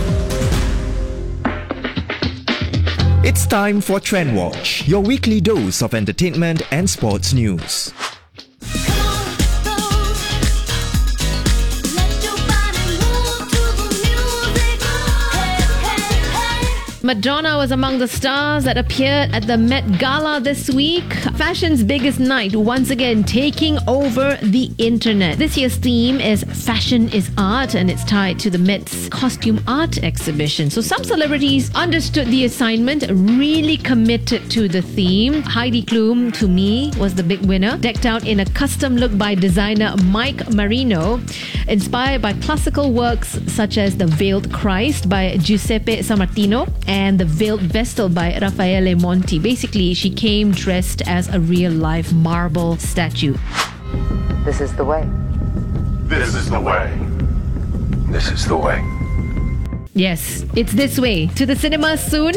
It's time for Trend Watch, your weekly dose of entertainment and sports news. Madonna was among the stars that appeared at the Met Gala this week. Fashion's biggest night, once again taking over the internet. This year's theme is Fashion is Art, and it's tied to the Met's costume art exhibition. So some celebrities understood the assignment, really committed to the theme. Heidi Klum, to me, was the big winner, decked out in a custom look by designer Mike Marino, inspired by classical works such as The Veiled Christ by Giuseppe Sammartino and The Veiled Vestal by Raffaele Monti. Basically, she came dressed as a real-life marble statue. This is the way. This is the way. This is the way. Yes, it's this way. To the cinemas soon.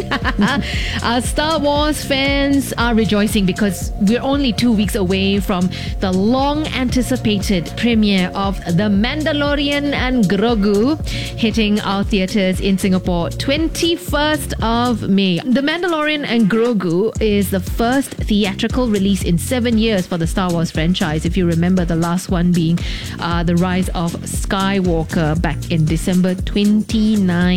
Our Star Wars fans are rejoicing because we're only two weeks away from the long-anticipated premiere of The Mandalorian and Grogu, hitting our theatres in Singapore twenty-first of May. The Mandalorian and Grogu is the first theatrical release in seven years for the Star Wars franchise. If you remember, the last one being uh, The Rise of Skywalker back in December twenty nineteen.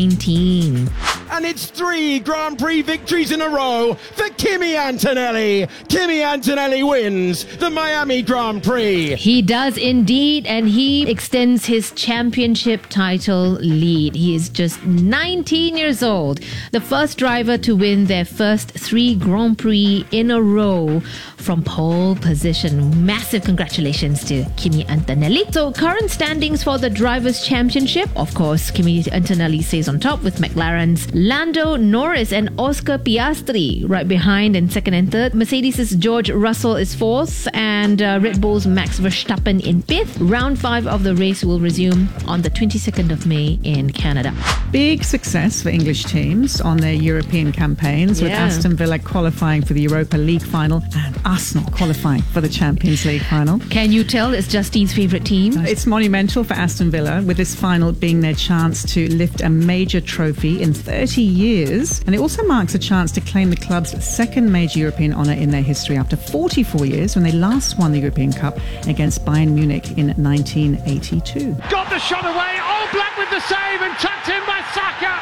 And it's three Grand Prix victories in a row for Kimi Antonelli. Kimi Antonelli wins the Miami Grand Prix. He does indeed, and he extends his championship title lead. He is just nineteen years old, the first driver to win their first three Grand Prix in a row from pole position. Massive congratulations to Kimi Antonelli. So current standings for the Drivers' Championship, of course, Kimi Antonelli stays on top with McLaren's Lando Norris and Oscar Piastri right behind in second and third. Mercedes' George Russell is fourth, and uh, Red Bull's Max Verstappen in fifth. Round five of the race will resume on the twenty-second of May in Canada. Big success for English teams on their European campaigns, Yeah. with Aston Villa qualifying for the Europa League final and Arsenal qualifying for the Champions League final. Can you tell it's Justine's favourite team? It's monumental for Aston Villa, with this final being their chance to lift a major trophy in thirty years. And it also marks a chance to claim the club's second major European honour in their history after forty-four years, when they last won the European Cup against Bayern Munich in nineteen eighty-two. Got the shot away. All Black with the save and tucked in by Saka.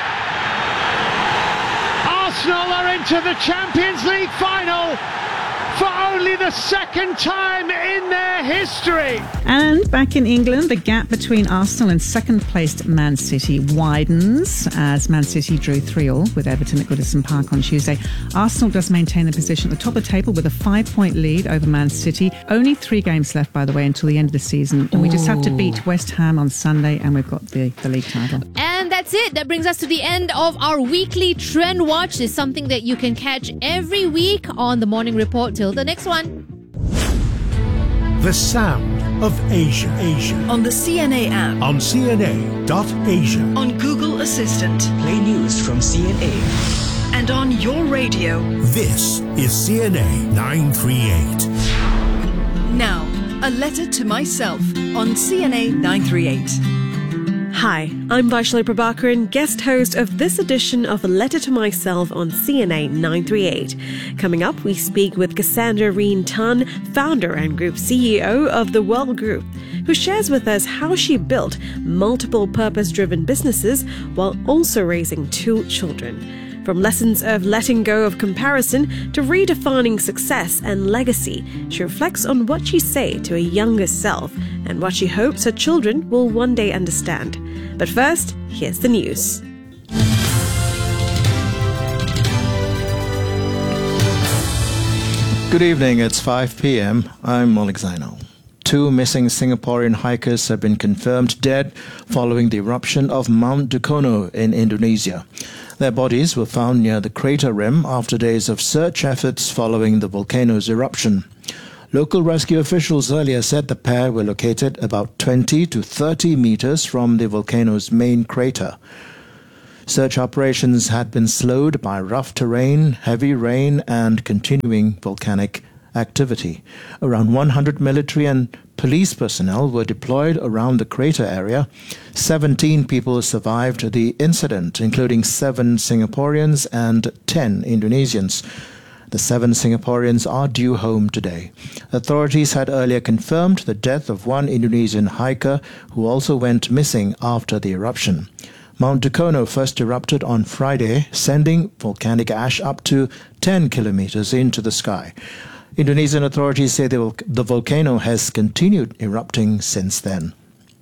Arsenal are into the Champions League final for only the second time in their history. And back in England, the gap between Arsenal and second-placed Man City widens as Man City drew three all with Everton at Goodison Park on Tuesday. Arsenal does maintain the position at the top of the table with a five-point lead over Man City. Only three games left, by the way, until the end of the season. And we just have to beat West Ham on Sunday, and we've got the, the league title. And that's it. That brings us to the end of our weekly Trend Watch. It's something that you can catch every week on the Morning Report. Till the next one. The sound of Asia. Asia. On the C N A app. On C N A dot Asia. On Google Assistant. Play news from C N A. And on your radio. This is C N A nine three eight. Now, a letter to myself on C N A nine three eight. Hi, I'm Vaishali Prabhakaran, guest host of this edition of A Letter to Myself on C N A nine three eight. Coming up, we speak with Cassandra Reen Tan, founder and group C E O of The Well Group, who shares with us how she built multiple purpose-driven businesses while also raising two children. From lessons of letting go of comparison to redefining success and legacy, she reflects on what she'd say to a younger self and what she hopes her children will one day understand. But first, here's the news. Good evening, it's five p.m. I'm Malik Zainal. Two missing Singaporean hikers have been confirmed dead following the eruption of Mount Dukono in Indonesia. Their bodies were found near the crater rim after days of search efforts following the volcano's eruption. Local rescue officials earlier said the pair were located about twenty to thirty meters from the volcano's main crater. Search operations had been slowed by rough terrain, heavy rain, and continuing volcanic activity. Around one hundred military and police personnel were deployed around the crater area. seventeen people survived the incident, including seven Singaporeans and ten Indonesians. The seven Singaporeans are due home today. Authorities had earlier confirmed the death of one Indonesian hiker who also went missing after the eruption. Mount Dukono first erupted on Friday, sending volcanic ash up to ten kilometers into the sky. Indonesian authorities say the, the volcano has continued erupting since then.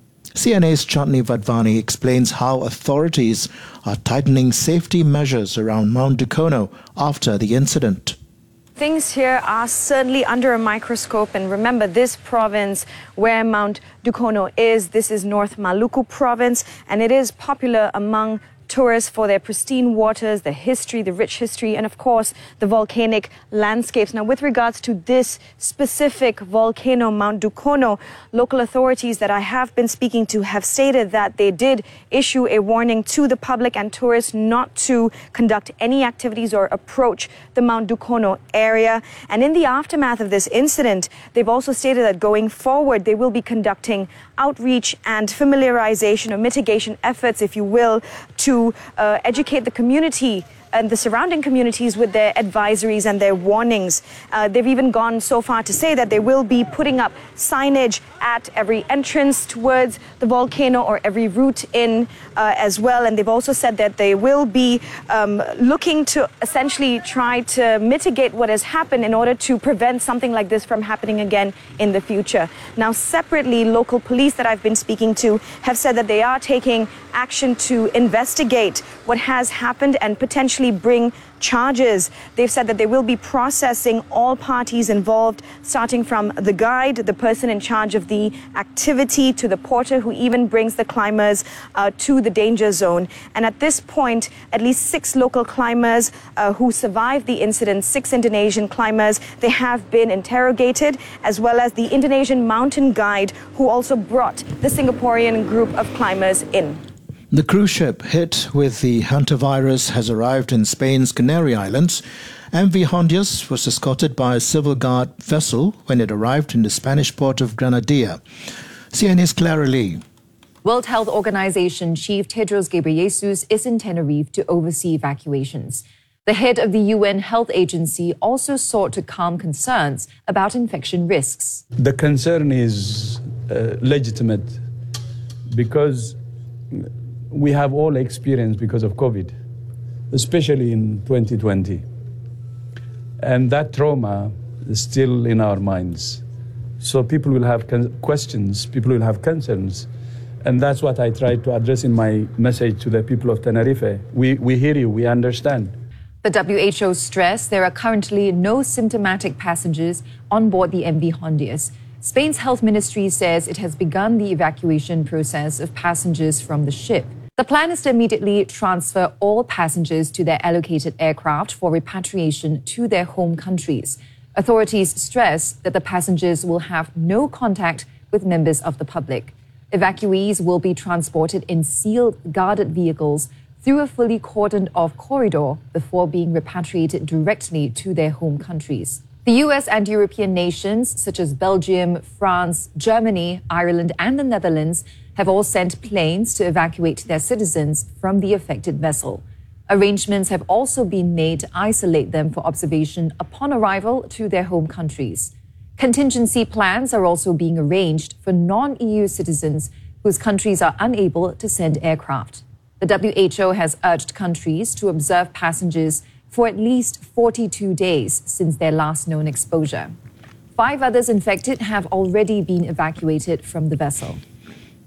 C N A's Chandni Vadvani explains how authorities are tightening safety measures around Mount Dukono after the incident. Things here are certainly under a microscope, and remember, this province where Mount Dukono is, this is North Maluku province, and it is popular among tourists for their pristine waters, the history, the rich history, and of course the volcanic landscapes. Now, with regards to this specific volcano, Mount Dukono, local authorities that I have been speaking to have stated that they did issue a warning to the public and tourists not to conduct any activities or approach the Mount Dukono area. And in the aftermath of this incident, they've also stated that going forward, they will be conducting outreach and familiarization or mitigation efforts, if you will, to uh, educate the community and the surrounding communities with their advisories and their warnings. Uh, they've even gone so far to say that they will be putting up signage at every entrance towards the volcano or every route in uh, as well. And they've also said that they will be um, looking to essentially try to mitigate what has happened in order to prevent something like this from happening again in the future. Now, separately, local police that I've been speaking to have said that they are taking action to investigate what has happened and potentially bring charges. They've said that they will be processing all parties involved, starting from the guide, the person in charge of the activity, to the porter who even brings the climbers uh, to the danger zone. And at this point, at least six local climbers uh, who survived the incident, six Indonesian climbers, they have been interrogated, as well as the Indonesian mountain guide who also brought the Singaporean group of climbers in. The cruise ship hit with the hantavirus has arrived in Spain's Canary Islands. M V Hondias was escorted by a civil guard vessel when it arrived in the Spanish port of Granadilla. C N A's Clara Lee. World Health Organization Chief Tedros Ghebreyesus is in Tenerife to oversee evacuations. The head of the U N Health Agency also sought to calm concerns about infection risks. The concern is uh, legitimate because we have all experienced because of COVID, especially in twenty twenty. And that trauma is still in our minds. So people will have questions, people will have concerns. And that's what I try to address in my message to the people of Tenerife. We, we hear you, we understand. The W H O stressed there are currently no symptomatic passengers on board the M V Hondias. Spain's health ministry says it has begun the evacuation process of passengers from the ship. The plan is to immediately transfer all passengers to their allocated aircraft for repatriation to their home countries. Authorities stress that the passengers will have no contact with members of the public. Evacuees will be transported in sealed, guarded vehicles through a fully cordoned-off corridor before being repatriated directly to their home countries. The U S and European nations, such as Belgium, France, Germany, Ireland, and the Netherlands, have all sent planes to evacuate their citizens from the affected vessel. Arrangements have also been made to isolate them for observation upon arrival to their home countries. Contingency plans are also being arranged for non-E U citizens whose countries are unable to send aircraft. The W H O has urged countries to observe passengers for at least forty-two days since their last known exposure. Five others infected have already been evacuated from the vessel.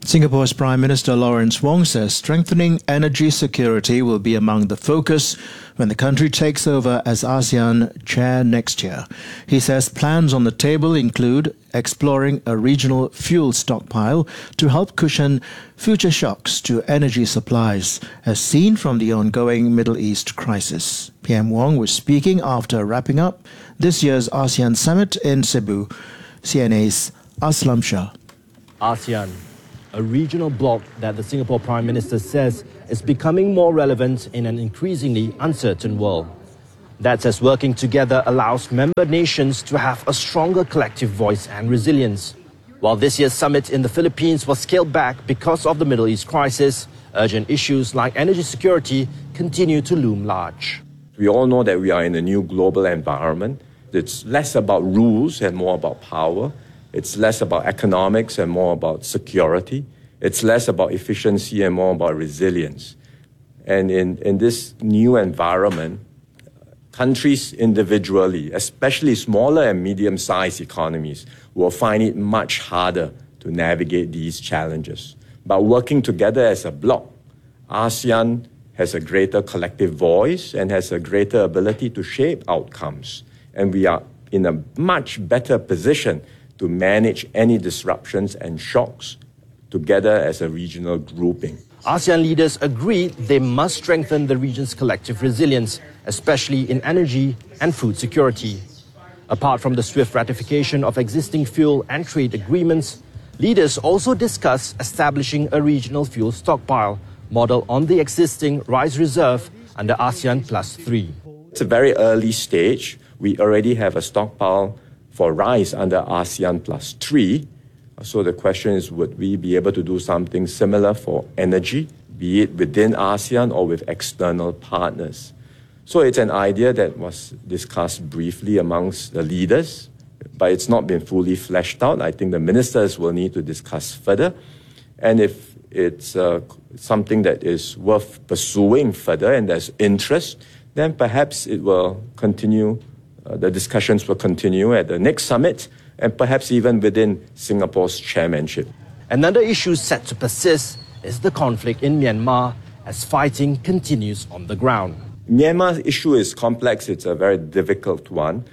Singapore's Prime Minister Lawrence Wong says strengthening energy security will be among the focus when the country takes over as ASEAN chair next year. He says plans on the table include exploring a regional fuel stockpile to help cushion future shocks to energy supplies, as seen from the ongoing Middle East crisis. P M Wong was speaking after wrapping up this year's ASEAN summit in Cebu. C N A's Aslam Shah. ASEAN, a regional bloc that the Singapore Prime Minister says is becoming more relevant in an increasingly uncertain world. That's as working together allows member nations to have a stronger collective voice and resilience. While this year's summit in the Philippines was scaled back because of the Middle East crisis, urgent issues like energy security continue to loom large. We all know that we are in a new global environment. It's less about rules and more about power. It's less about economics and more about security. It's less about efficiency and more about resilience. And in, in this new environment, countries individually, especially smaller and medium-sized economies, will find it much harder to navigate these challenges. But working together as a bloc, ASEAN has a greater collective voice and has a greater ability to shape outcomes. And we are in a much better position to manage any disruptions and shocks together as a regional grouping. ASEAN leaders agreed they must strengthen the region's collective resilience, especially in energy and food security. Apart from the swift ratification of existing fuel and trade agreements, leaders also discussed establishing a regional fuel stockpile model on the existing rice reserve under ASEAN Plus three. It's a very early stage. We already have a stockpile for rice under ASEAN Plus three. So the question is, would we be able to do something similar for energy, be it within ASEAN or with external partners? So it's an idea that was discussed briefly amongst the leaders, but it's not been fully fleshed out. I think the ministers will need to discuss further. And if it's uh, something that is worth pursuing further and there's interest, then perhaps it will continue, uh, the discussions will continue at the next summit, and perhaps even within Singapore's chairmanship. Another issue set to persist is the conflict in Myanmar as fighting continues on the ground. Myanmar's issue is complex. It's a very difficult one.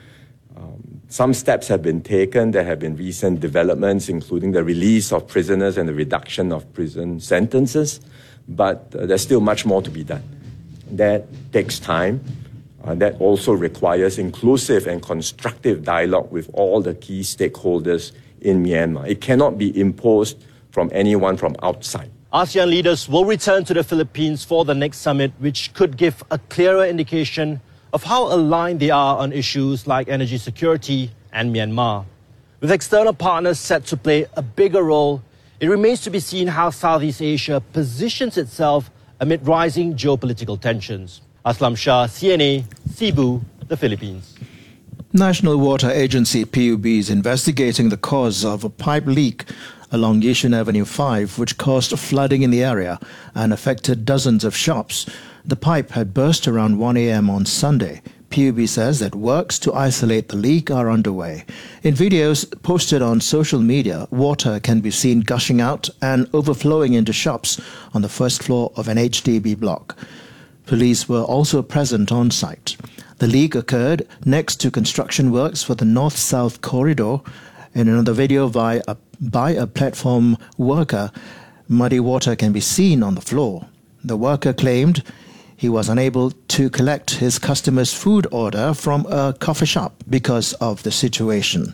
Um, some steps have been taken. There have been recent developments, including the release of prisoners and the reduction of prison sentences. But uh, there's still much more to be done. That takes time. Uh, that also requires inclusive and constructive dialogue with all the key stakeholders in Myanmar. It cannot be imposed from anyone from outside. ASEAN leaders will return to the Philippines for the next summit, which could give a clearer indication of how aligned they are on issues like energy security and Myanmar. With external partners set to play a bigger role, it remains to be seen how Southeast Asia positions itself amid rising geopolitical tensions. Aslam Shah, C N A, Cebu, the Philippines. National Water Agency P U B is investigating the cause of a pipe leak along Yishun Avenue five, which caused flooding in the area and affected dozens of shops. The pipe had burst around one a m on Sunday. P U B says that works to isolate the leak are underway. In videos posted on social media, water can be seen gushing out and overflowing into shops on the first floor of an H D B block. Police were also present on site. The leak occurred next to construction works for the north-south corridor. In another video by a, by a platform worker, muddy water can be seen on the floor. The worker claimed he was unable to collect his customer's food order from a coffee shop because of the situation.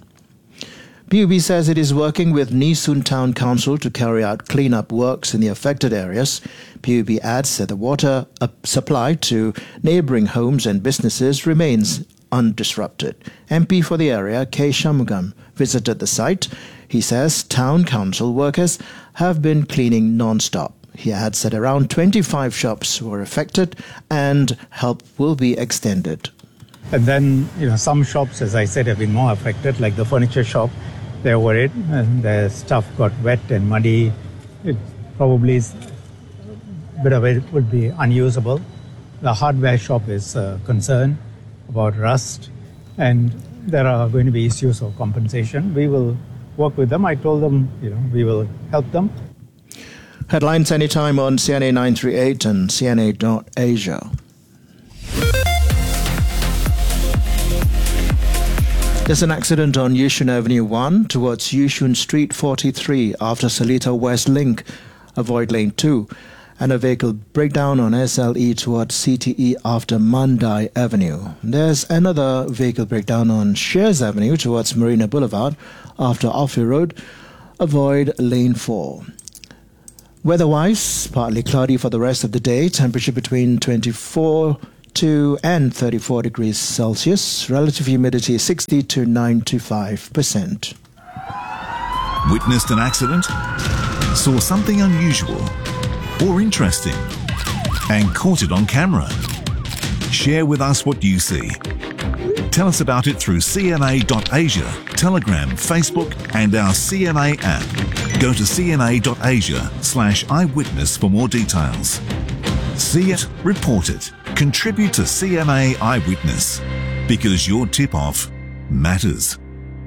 P U B says it is working with Nee Soon Town Council to carry out clean-up works in the affected areas. P U B adds that the water supply to neighbouring homes and businesses remains undisrupted. M P for the area, K. Shanmugam, visited the site. He says town council workers have been cleaning non-stop. He adds that around twenty-five shops were affected and help will be extended. And then, you know, some shops, as I said, have been more affected, like the furniture shop. They're worried and their stuff got wet and muddy. It probably is, a bit of it would be unusable. The hardware shop is uh, concerned about rust, and there are going to be issues of compensation. We will work with them. I told them, you know, we will help them. Headlines anytime on C N A nine three eight and C N A dot Asia. There's an accident on Yishun Avenue one towards Yishun Street forty-three after Seletar West Link. Avoid lane two. And a vehicle breakdown on S L E towards C T E after Mandai Avenue. There's another vehicle breakdown on Shears Avenue towards Marina Boulevard after Offie Road. Avoid lane four. Weather-wise, partly cloudy for the rest of the day. Temperature between twenty-four to and thirty-four degrees Celsius. Relative humidity sixty to ninety-five percent. Witnessed an accident? Saw something unusual or interesting and caught it on camera? Share with us what you see. Tell us about it through C N A dot Asia, Telegram, Facebook and our C N A app. Go to C N A dot Asia slash eyewitness for more details. See it, report it, contribute to C N A Eyewitness, because your tip-off matters.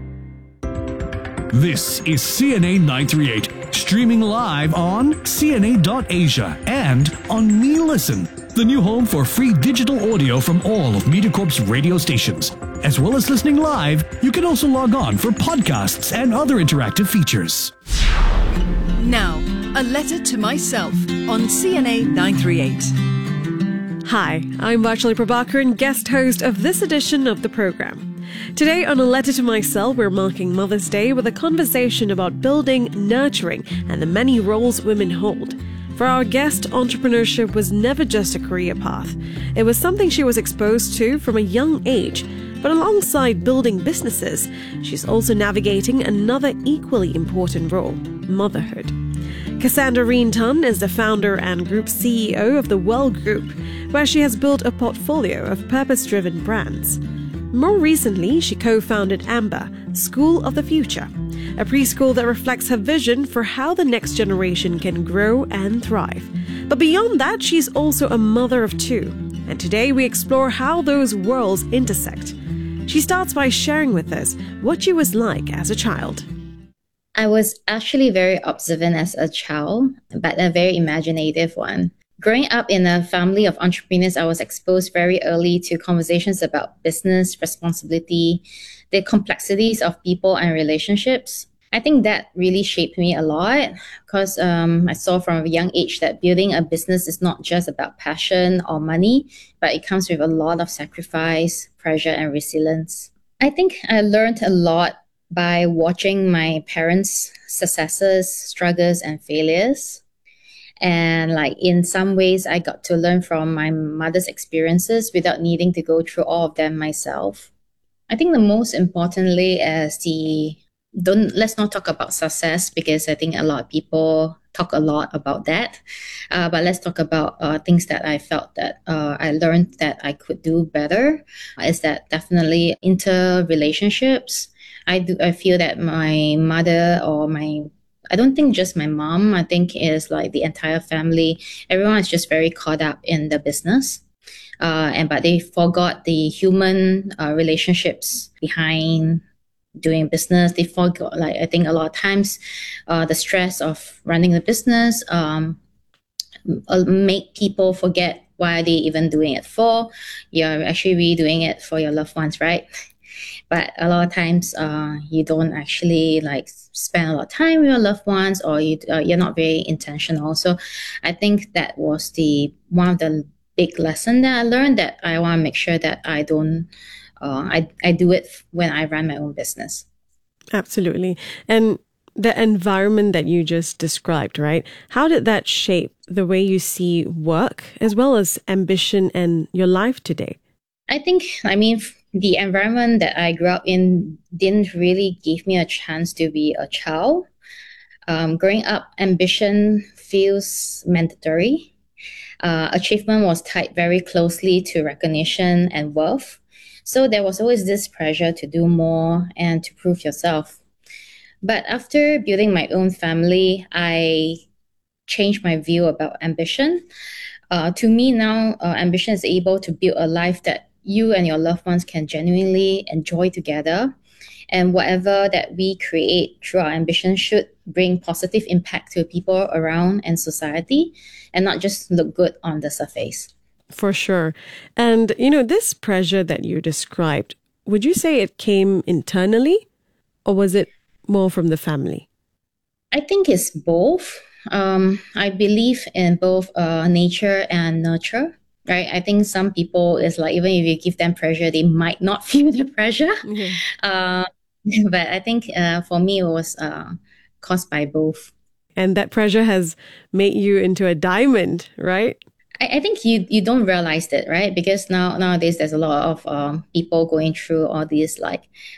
This is C N A nine three eight, streaming live on C N A dot Asia and on Me Listen, the new home for free digital audio from all of MediaCorp's radio stations. As well as listening live, you can also log on for podcasts and other interactive features. Now, a letter to myself on C N A nine three eight. Hi, I'm Vaishali Prabhakaran, guest host of this edition of the program. Today on A Letter to Myself, we're marking Mother's Day with a conversation about building, nurturing, and the many roles women hold. For our guest, entrepreneurship was never just a career path. It was something she was exposed to from a young age. But alongside building businesses, she's also navigating another equally important role, motherhood. Cassandra Reen Tan is the founder and group C E O of the Well Group, where she has built a portfolio of purpose-driven brands. More recently, she co-founded Amber, School of the Future, a preschool that reflects her vision for how the next generation can grow and thrive. But beyond that, she's also a mother of two. And today we explore how those worlds intersect. She starts by sharing with us what she was like as a child. I was actually very observant as a child, but a very imaginative one. Growing up in a family of entrepreneurs, I was exposed very early to conversations about business, responsibility, the complexities of people and relationships. I think that really shaped me a lot because um, I saw from a young age that building a business is not just about passion or money, but it comes with a lot of sacrifice, pressure, and resilience. I think I learned a lot by watching my parents' successes, struggles, and failures. And like in some ways, I got to learn from my mother's experiences without needing to go through all of them myself. I think the most importantly is the don't let's not talk about success, because I think a lot of people talk a lot about that. Uh, but let's talk about uh, things that I felt that uh, I learned that I could do better. Is that definitely interrelationships? I do. I feel that my mother or my I don't think just my mom, I think is like the entire family. Everyone is just very caught up in the business. Uh, and but they forgot the human uh, relationships behind doing business. They forgot, like, I think a lot of times uh, the stress of running the business um, make people forget why they even doing it for. You're actually really doing it for your loved ones, right? But a lot of times uh, you don't actually like spend a lot of time with your loved ones, or you, uh, you're not very intentional. So I think that was the one of the big lesson that I learned, that I want to make sure that I don't, uh, I, I do it when I run my own business. Absolutely. And the environment that you just described, right? How did that shape the way you see work as well as ambition and your life today? I think, I mean, the environment that I grew up in didn't really give me a chance to be a child. Um, growing up, ambition feels mandatory. Uh, achievement was tied very closely to recognition and wealth. So there was always this pressure to do more and to prove yourself. But after building my own family, I changed my view about ambition. Uh, to me now, uh, ambition is able to build a life that you and your loved ones can genuinely enjoy together. And whatever that we create through our ambition should bring positive impact to people around and society, and not just look good on the surface. For sure. And, you know, this pressure that you described, would you say it came internally, or was it more from the family? I think it's both. Um, I believe in both uh, nature and nurture. Right. I think some people is like, even if you give them pressure, they might not feel the pressure. Mm-hmm. Uh, but I think uh, for me, it was uh, caused by both. And that pressure has made you into a diamond, right? I, I think you you don't realize that, right? Because now nowadays there's a lot of um, people going through all these like